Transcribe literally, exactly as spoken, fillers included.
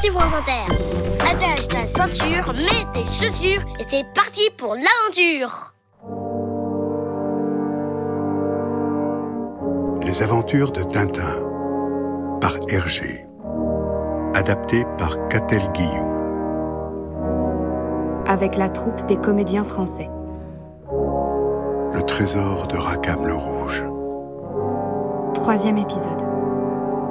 parti France Inter. Attache ta ceinture, mets tes chaussures et c'est parti pour l'aventure. Les aventures de Tintin par Hergé. Adapté par Catel Guillou. Avec la troupe des comédiens français. Le trésor de Rackham le Rouge. Troisième épisode.